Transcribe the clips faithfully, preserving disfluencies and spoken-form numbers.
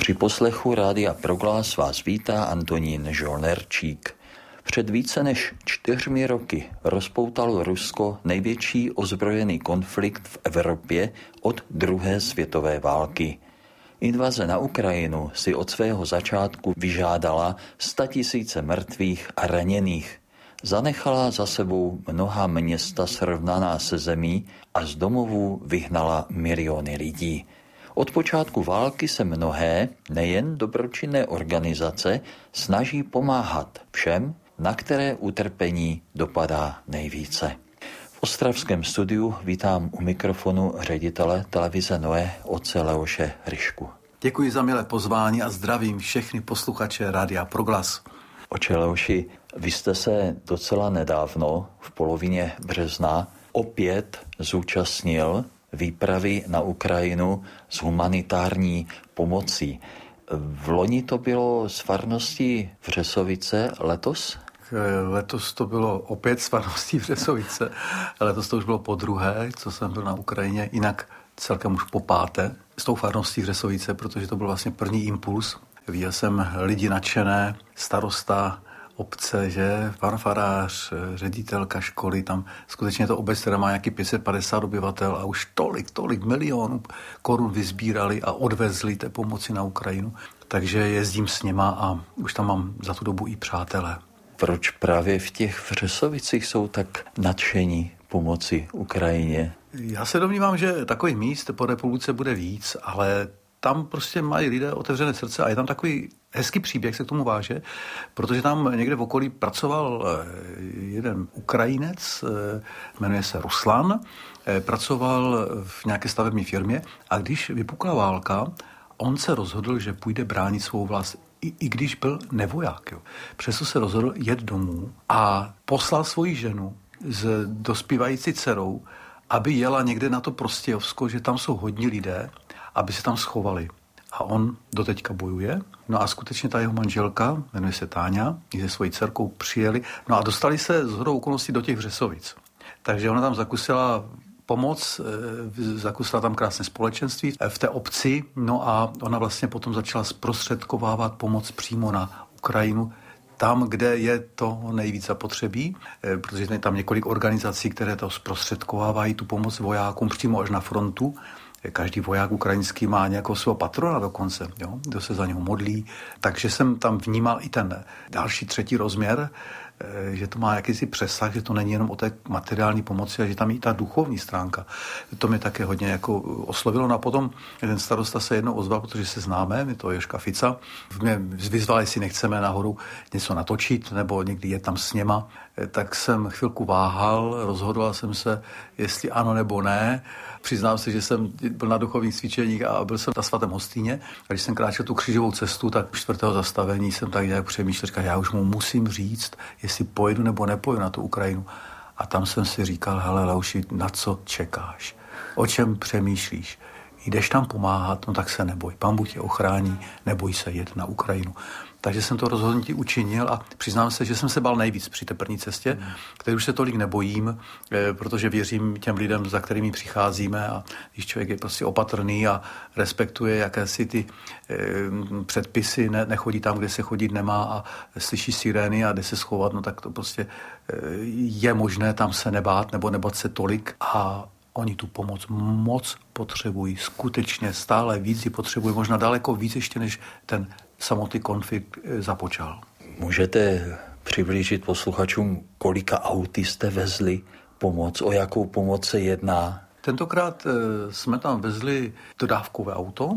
Při poslechu Rádia Proglas vás vítá Antonín Žolnerčík. Před více než čtyřmi roky rozpoutalo Rusko největší ozbrojený konflikt v Evropě od druhé světové války. Invaze na Ukrajinu si od svého začátku vyžádala statisíce mrtvých a raněných. Zanechala za sebou mnoha města srovnaná se zemí a z domovů vyhnala miliony lidí. Od počátku války se mnohé, nejen dobročinné organizace, snaží pomáhat všem, na které utrpení dopadá nejvíce. V ostravském studiu vítám u mikrofonu ředitele televize Noe otce Leoše Ryšku. Děkuji za milé pozvání a zdravím všechny posluchače Rádia Proglas. Oče Leoši, vy jste se docela nedávno, v polovině března, opět zúčastnil výpravy na Ukrajinu s humanitární pomocí. V loni to bylo z farnosti Vřesovice, letos? Letos to bylo opět z farnosti Vřesovice, letos to už bylo po druhé, co jsem byl na Ukrajině, jinak celkem už po páté s tou farností Vřesovice, protože to byl vlastně první impuls. Viděl jsem lidi nadšené, starosta obce, že fanfarář, ředitelka školy, tam skutečně to obec, která má nějaký pět set padesát obyvatel a už tolik, tolik milionů korun vysbírali a odvezli té pomoci na Ukrajinu. Takže jezdím s něma a už tam mám za tu dobu i přátelé. Proč právě v těch Vřesovicích jsou tak nadšení pomoci Ukrajině? Já se domnívám, že takových míst po republice bude víc, ale tam prostě mají lidé otevřené srdce a je tam takový hezký příběh, se k tomu váže, protože tam někde v okolí pracoval jeden Ukrajinec, jmenuje se Ruslan, pracoval v nějaké stavební firmě a když vypukla válka, on se rozhodl, že půjde bránit svou vlast, i, i když byl nevoják. Jo. Přesto se rozhodl jet domů a poslal svoji ženu s dospívající dcerou, aby jela někde na to Prostějovsko, že tam jsou hodní lidé, aby se tam schovali. A on doteďka bojuje. No a skutečně ta jeho manželka, jmenuje se Táňa, se svojí dcerkou přijeli. No a dostali se shodou okolností do těch Vřesovic. Takže ona tam zakusila pomoc, zakusila tam krásné společenství v té obci. No a ona vlastně potom začala zprostředkovávat pomoc přímo na Ukrajinu, tam, kde je to nejvíc zapotřebí, protože je tam několik organizací, které to zprostředkovávají tu pomoc vojákům přímo až na frontu. Každý voják ukrajinský má nějakého svého patrona dokonce, jo, kdo se za něho modlí. Takže jsem tam vnímal i ten další třetí rozměr, že to má jakýsi přesah, že to není jenom o té materiální pomoci, ale že tam je i ta duchovní stránka. To mě také hodně jako oslovilo. No a potom ten starosta se jednou ozval, protože se známe, je to Jožka Fica. Mě vyzval, jestli nechceme nahoru něco natočit, nebo někdy je tam s něma. Tak jsem chvilku váhal, rozhodoval jsem se, jestli ano nebo ne. Přiznám se, že jsem byl na duchovních cvičeních a byl jsem na svatém Hostýně. A když jsem kráčel tu křížovou cestu, tak čtvrtého zastavení jsem tak nějak přemýšlel, říkal, já už mu musím říct, jestli pojedu nebo nepojedu na tu Ukrajinu. A tam jsem si říkal, hele Leoši, na co čekáš? O čem přemýšlíš? Jdeš tam pomáhat, no tak se neboj. Pán Bůh tě ochrání, neboj se jet na Ukrajinu. Takže jsem to rozhodnutí učinil a přiznám se, že jsem se bál nejvíc při té první cestě, hmm. který už se tolik nebojím, protože věřím těm lidem, za kterými přicházíme a když člověk je prostě opatrný a respektuje jakési ty eh, předpisy, ne, nechodí tam, kde se chodit nemá a slyší sirény a jde se schovat, no tak to prostě eh, je možné tam se nebát nebo nebát se tolik a oni tu pomoc moc potřebují, skutečně stále víc ji potřebují, možná daleko víc ještě, než ten samotný konflikt započal. Můžete přiblížit posluchačům, kolika auty jste vezli pomoc, o jakou pomoc se jedná? Tentokrát jsme tam vezli dodávkové auto,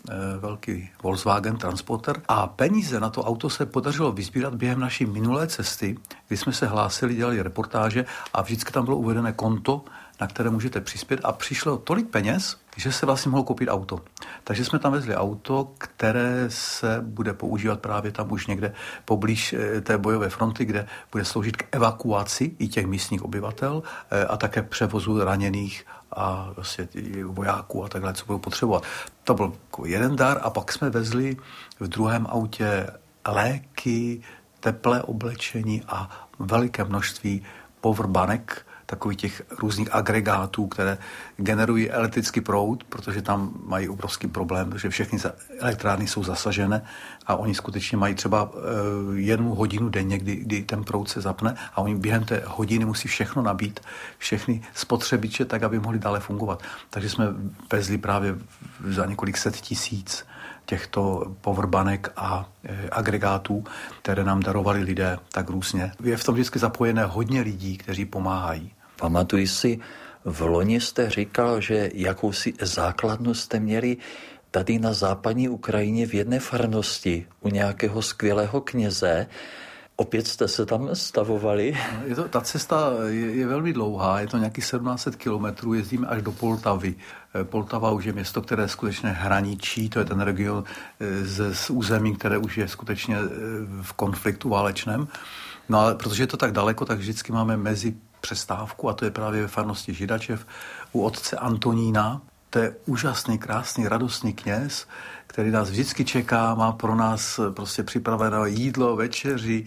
velký Volkswagen Transporter a peníze na to auto se podařilo vysbírat během naší minulé cesty, kdy jsme se hlásili, dělali reportáže a vždycky tam bylo uvedené konto, na které můžete přispět a přišlo tolik peněz, že se vlastně mohlo koupit auto. Takže jsme tam vezli auto, které se bude používat právě tam už někde poblíž té bojové fronty, kde bude sloužit k evakuaci i těch místních obyvatel a také převozu raněných a vlastně vojáků a takhle, co budou potřebovat. To byl jeden dar a pak jsme vezli v druhém autě léky, teplé oblečení a veliké množství powerbanek, takových těch různých agregátů, které generují elektrický proud, protože tam mají obrovský problém, protože všechny elektrárny jsou zasažené a oni skutečně mají třeba jednu hodinu denně, kdy, kdy ten proud se zapne a oni během té hodiny musí všechno nabít, všechny spotřebiče, tak, aby mohli dále fungovat. Takže jsme vezli právě za několik set tisíc těchto powerbanek a e, agregátů, které nám darovali lidé tak různě. Je v tom vždycky zapojené hodně lidí, kteří pomáhají. Pamatuji si, v loni jste říkal, že jakousi základnu jste měli tady na západní Ukrajině v jedné farnosti u nějakého skvělého kněze. Opět jste se tam stavovali? Je to, ta cesta je, je velmi dlouhá, je to nějakých sedmnáct set kilometrů, jezdíme až do Poltavy. Poltava už je město, které skutečně hraničí, to je ten region z, z území, které už je skutečně v konfliktu válečném. No ale protože je to tak daleko, tak vždycky máme mezi přestávku a to je právě ve farnosti Židačev u otce Antonína. To je úžasný, krásný, radostný kněz, který nás vždycky čeká, má pro nás prostě připravené jídlo, večeři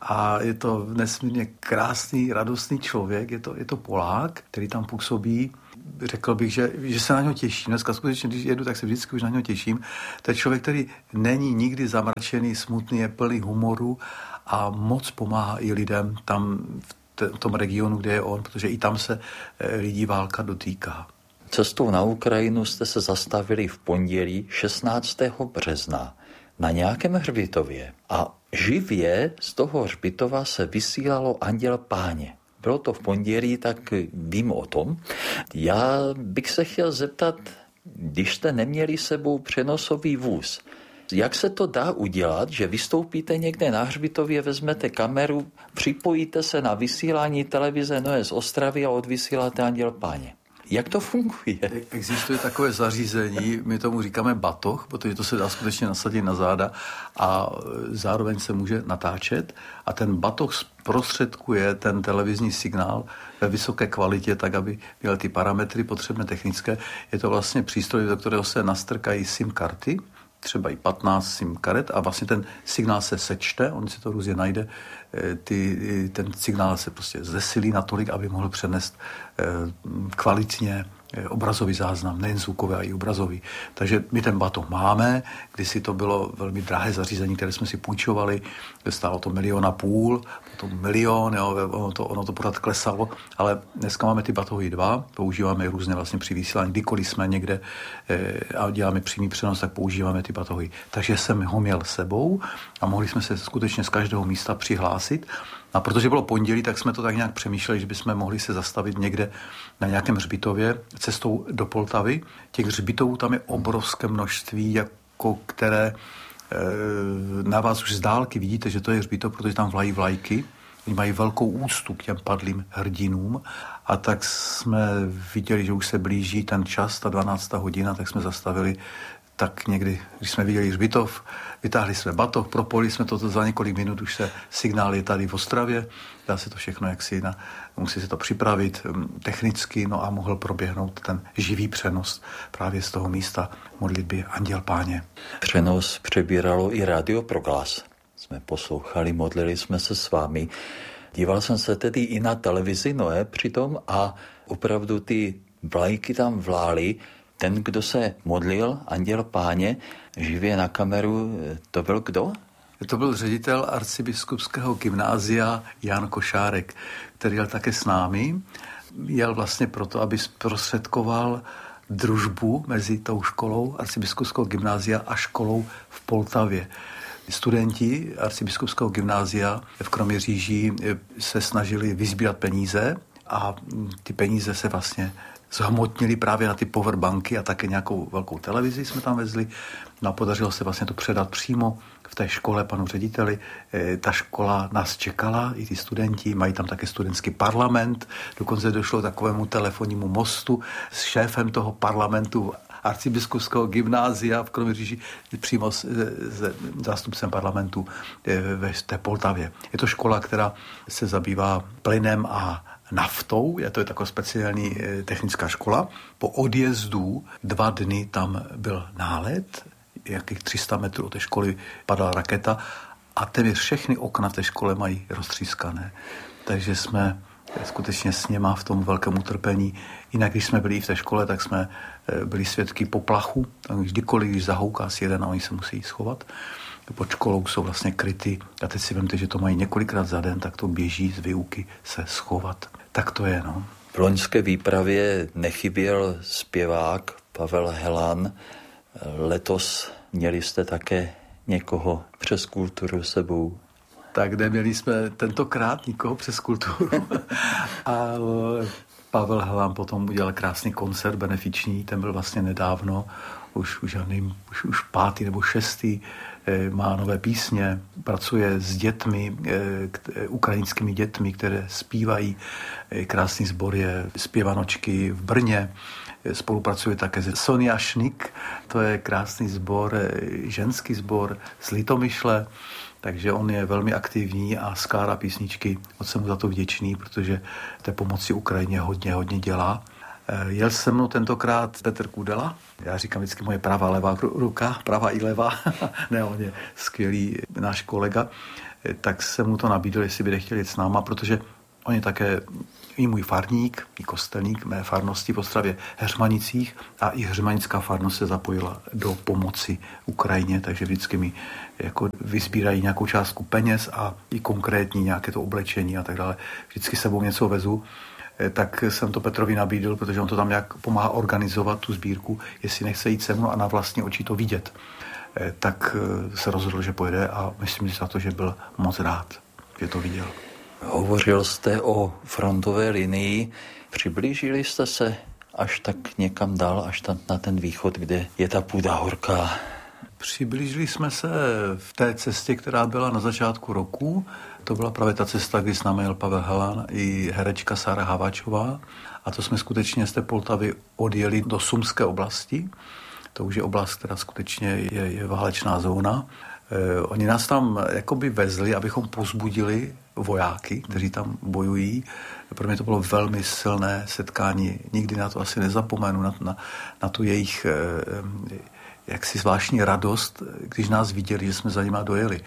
a je to nesmírně krásný, radostný člověk, je to, je to Polák, který tam působí. Řekl bych, že, že se na něho těším. Dneska skutečně, když jedu, tak se vždycky už na něho těším. To je člověk, který není nikdy zamračený, smutný, je plný humoru a moc pomáhá i lidem tam v tom regionu, kde je on, protože i tam se lidí válka dotýká. Cestou na Ukrajinu jste se zastavili v pondělí šestnáctého března na nějakém hřbitově a živě z toho hřbitova se vysílalo Anděl Páně. Bylo to v pondělí, tak vím o tom. Já bych se chtěl zeptat, když jste neměli sebou přenosový vůz, jak se to dá udělat, že vystoupíte někde na hřbitově, vezmete kameru, připojíte se na vysílání televize Noé z Ostravy a odvysíláte Anděl Páně? Jak to funguje? Existuje takové zařízení, my tomu říkáme batoh, protože to se dá skutečně nasadit na záda a zároveň se může natáčet a ten batoh zprostředkuje ten televizní signál ve vysoké kvalitě, tak aby měl ty parametry potřebné technické. Je to vlastně přístroj, do kterého se nastrkají SIM karty, třeba i patnáct SIM karet a vlastně ten signál se sečte, on si to různě najde, ty, ten signál se prostě zesilí natolik, aby mohl přenést kvalitně obrazový záznam, nejen zvukový, ale i obrazový. Takže my ten batoh máme, kdysi to bylo velmi drahé zařízení, které jsme si půjčovali, stálo to milion a půl, potom milion, jo, ono, to, ono to pořád klesalo, ale dneska máme ty batohy dva, používáme je různě vlastně při vysílání, kdykoliv jsme někde e, a děláme přímý přenos, tak používáme ty batohy. Takže jsem ho měl sebou a mohli jsme se skutečně z každého místa přihlásit. A protože bylo pondělí, tak jsme to tak nějak přemýšleli, že bychom mohli se zastavit někde na nějakém hřbitově cestou do Poltavy. Těch hřbitovů tam je obrovské množství, jako které e, na vás už z dálky vidíte, že to je hřbitov, protože tam vlají vlajky. Oni mají velkou úctu k těm padlým hrdinům. A tak jsme viděli, že už se blíží ten čas, ta dvanáctá hodina, tak jsme zastavili tak někdy, když jsme viděli hřbitov, vytáhli jsme batoh, propojili jsme to za několik minut, už se signál je tady v Ostravě, dá se to všechno jaksi, na, musí se to připravit technicky, no a mohl proběhnout ten živý přenos právě z toho místa modlitby Anděl Páně. Přenos přebíralo i Radio Proglas. Jsme poslouchali, modlili jsme se s vámi. Díval jsem se tedy i na televizi Noé přitom a opravdu ty vlajky tam vlály. Ten, kdo se modlil, Anděl Páně, živě na kameru, to byl kdo? To byl ředitel arcibiskupského gymnázia Jan Košárek, který jel také s námi. Jel vlastně proto, aby zprostředkoval družbu mezi tou školou arcibiskupského gymnázia a školou v Poltavě. Studenti arcibiskupského gymnázia v Kroměříži se snažili vysbírat peníze a ty peníze se vlastně zhmotnili právě na ty powerbanky a také nějakou velkou televizi jsme tam vezli. No a podařilo se vlastně to předat přímo v té škole panu řediteli. E, ta škola nás čekala, i ty studenti, mají tam také studentský parlament. Dokonce došlo k takovému telefonnímu mostu s šéfem toho parlamentu arcibiskupského gymnázia v Kroměříži přímo s, s zástupcem parlamentu ve té Poltavě. Je to škola, která se zabývá plynem a naftou, je to je taková speciální technická škola. Po odjezdu dva dny tam byl nálet, jakých tři sta metrů od té školy padala raketa a téměř všechny okna v té škole mají roztřískané. Takže jsme skutečně s něma v tom velkém utrpení. Jinak, když jsme byli v té škole, tak jsme byli svědky poplachu. Kdykoliv, když zahouká si jeden a oni se musí schovat. Pod školou jsou vlastně kryty. A teď si vemte, že to mají několikrát za den, tak to běží z výuky se schovat. Tak to je, no. V loňské výpravě nechyběl zpěvák Pavel Helan. Letos měli jste také někoho přes kulturu sebou? Tak neměli jsme tentokrát nikoho přes kulturu. A Pavel Helan potom udělal krásný koncert benefiční, ten byl vlastně nedávno, už, už, nevím, už, už pátý nebo šestý, má nové písně, pracuje s dětmi, ukrajinskými dětmi, které zpívají. Krásný sbor je Zpěvanočky v Brně. Spolupracuje také se Sonia Šnik, to je krásný sbor, ženský sbor z Litomyšle, takže on je velmi aktivní a skládá písničky. Moc jsem mu za to vděčný, protože té pomoci Ukrajině hodně, hodně dělá. Jel se mnou tentokrát Petr Kudela, já říkám vždycky moje pravá, levá ruka, pravá i levá, ne, on je skvělý náš kolega, tak jsem mu to nabídl, jestli by nechtěl jít s náma, protože on je také i můj farník, i kostelník mé farnosti v Ostravě Heřmanicích a i heřmanická farnost se zapojila do pomoci Ukrajině, takže vždycky mi jako vyzbírají nějakou částku peněz a i konkrétní nějaké to oblečení a tak dále. Vždycky s sebou něco vezu, tak jsem to Petrovi nabídl, protože on to tam nějak pomáhá organizovat, tu sbírku, jestli nechce jít se mnou a na vlastní oči to vidět. Tak se rozhodl, že pojede a myslím si za to, že byl moc rád, že to viděl. Hovořil jste o frontové linii. Přiblížili jste se až tak někam dál, až tam na ten východ, kde je ta půda horká? Přiblížili jsme se v té cestě, která byla na začátku roku. To byla právě ta cesta, kdy s námi jel Pavel Helan i herečka Sára Haváčová. A to jsme skutečně z té Poltavy odjeli do Sumské oblasti. To už je oblast, která skutečně je, je válečná zóna. Eh, oni nás tam jakoby vezli, abychom povzbudili vojáky, kteří tam bojují. Pro mě to bylo velmi silné setkání. Nikdy na to asi nezapomenu, na, na, na tu jejich eh, jaksi zvláštní radost, když nás viděli, že jsme za nima dojeli.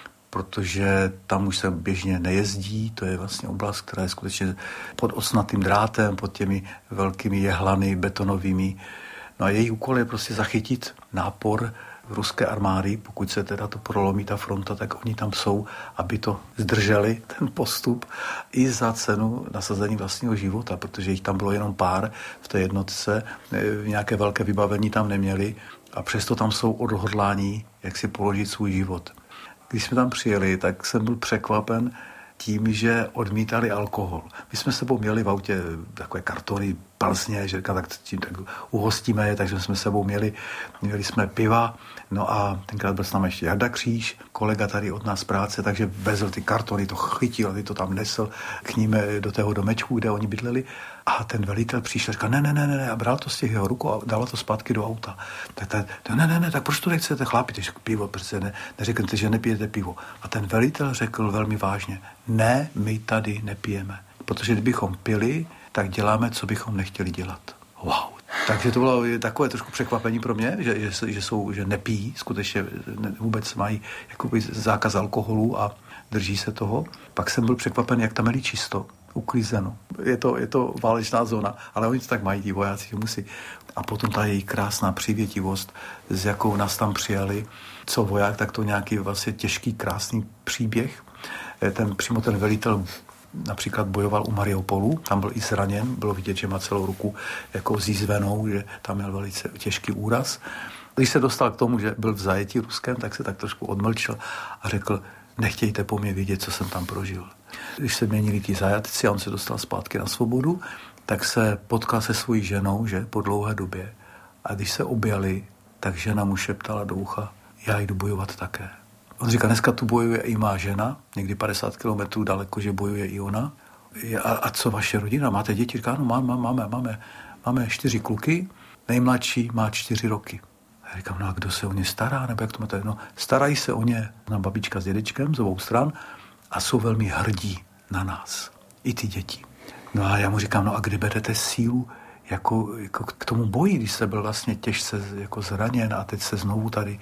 Protože tam už se běžně nejezdí, to je vlastně oblast, která je skutečně pod osnatým drátem, pod těmi velkými jehlany betonovými. No a její úkol je prostě zachytit nápor ruské armády, pokud se teda to prolomí ta fronta, tak oni tam jsou, aby to zdrželi, ten postup, i za cenu nasazení vlastního života, protože jich tam bylo jenom pár v té jednotce, nějaké velké vybavení tam neměli a přesto tam jsou odhodlání, jak si položit svůj život. Když jsme tam přijeli, tak jsem byl překvapen tím, že odmítali alkohol. My jsme s sebou měli v autě takové kartony plzně, že tak, tím, tak uhostíme je, takže jsme s sebou měli, měli jsme piva, no a tenkrát byl s námi ještě Jarda Kříž, kolega tady od nás z práce, takže vezl ty kartony, to chytil, ty to tam nesl k ním do tého domečku, kde oni bydleli a ten velitel přišel a říkal, ne, ne, ne, ne, a bral to z těch jeho rukou a dal to zpátky do auta. Tak ten, ne, ne, ne, tak proč to nechcete chlápit, když pivo, protože ne, neřeknete, že nepijete pivo. A ten velitel řekl velmi vážně, ne, my tady nepijeme, protože kdybychom pili, tak děláme, co bychom nechtěli dělat. Wow. Takže to bylo takové trošku překvapení pro mě, že, že, že, jsou, že nepijí, skutečně ne, vůbec mají jakoby zákaz alkoholu a drží se toho. Pak jsem byl překvapen, jak tam je čisto, uklízeno. Je to, je to válečná zóna, ale oni to tak mají, ti vojáci, že musí. A potom ta její krásná přívětivost, s jakou nás tam přijali, co voják, tak to nějaký vlastně těžký, krásný příběh. Ten, přímo ten velitel například bojoval u Mariupolu, tam byl i zraněn, bylo vidět, že má celou ruku jako zízvenou, že tam měl velice těžký úraz. Když se dostal k tomu, že byl v zajetí ruském, tak se tak trošku odmlčel a řekl, nechtějte po mně vědět, co jsem tam prožil. Když se měnili ti zajatci a on se dostal zpátky na svobodu, tak se potkal se svojí ženou, že, po dlouhé době. A když se objali, tak žena mu šeptala do ucha, já jdu bojovat také. On říká, dneska tu bojuje i má žena, někdy padesát kilometrů daleko, že bojuje i ona. A, a co vaše rodina? Máte děti? Říká, no mám, mám, máme, máme, máme čtyři kluky, nejmladší má čtyři roky. Já říkám, no a kdo se o ně stará? Nebo jak to máte? No, starají se o ně na babička s dědečkem z obou stran a jsou velmi hrdí na nás. I ty děti. No a já mu říkám, no a kdy berete sílu jako, jako k tomu boji, když se byl vlastně těžce jako zraněn a teď se znovu tady.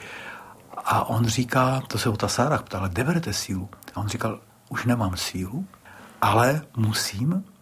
A on říká, to se o ta Sára ptala, kde berete sílu? A on říkal, už nemám sílu, ale musím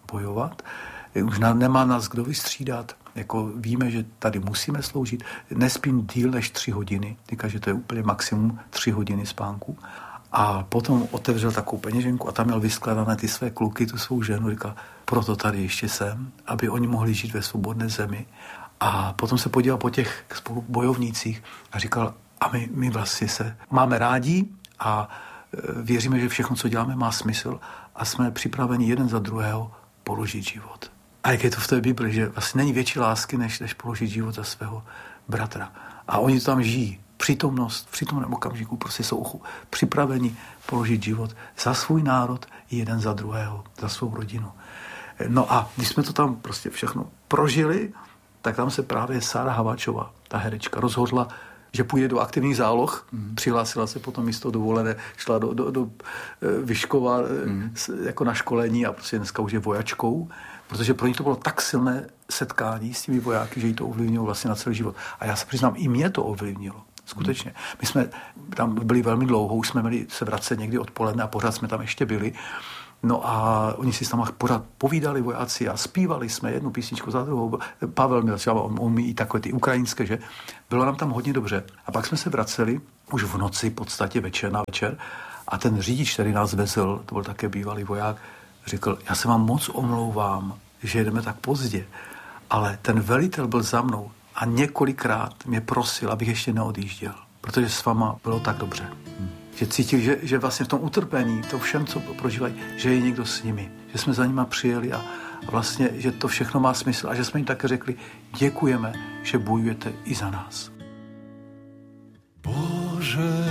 bojovat, už nemá nás kdo vystřídat, jako víme, že tady musíme sloužit, nespím díl než tři hodiny, říká, že to je úplně maximum tři hodiny spánku. A potom otevřel takovou peněženku a tam měl vyskladané ty své kluky, tu svou ženu, říkal, proto tady ještě jsem, aby oni mohli žít ve svobodné zemi. A potom se podíval po těch spolubojovnících a říkal, a my, my vlastně se máme rádi a věříme, že všechno, co děláme, má smysl a jsme připraveni jeden za druhého položit život. A jak je to v té Bibli, že vlastně není větší lásky, než, než položit život za svého bratra. A oni to tam žijí. Přítomnost v přítomném okamžiku prostě jsou připraveni položit život za svůj národ i jeden za druhého, za svou rodinu. No a když jsme to tam prostě všechno prožili, tak tam se právě Sára Haváčová, ta herečka, rozhodla, že půjde do aktivních záloh, mm. přihlásila se potom místo dovolené, šla do, do, do Vyškova mm. jako na školení a prostě dneska už je vojačkou, protože pro ní to bylo tak silné setkání s těmi vojáky, že jí to ovlivnilo vlastně na celý život. A já se přiznám, i mě to ovlivnilo. Skutečně. My jsme tam byli velmi dlouho, už jsme měli se vracet někdy odpoledne a pořád jsme tam ještě byli. No a oni si tam pořád povídali vojáci a zpívali jsme jednu písničku za druhou. Pavel měl třeba, on umí i takové ty ukrajinské, že? Bylo nám tam hodně dobře. A pak jsme se vraceli už v noci, v podstatě večer na večer. A ten řidič, který nás vezl, to byl také bývalý voják, řekl, já se vám moc omlouvám, že jedeme tak pozdě, ale ten velitel byl za mnou a několikrát mě prosil, abych ještě neodjížděl, protože s váma bylo tak dobře. Hmm. Že cítil, že, že vlastně v tom utrpení, to všem, co prožívají, že je někdo s nimi, že jsme za nima přijeli a, a vlastně, že to všechno má smysl a že jsme jim také řekli, děkujeme, že bojujete i za nás. Bože,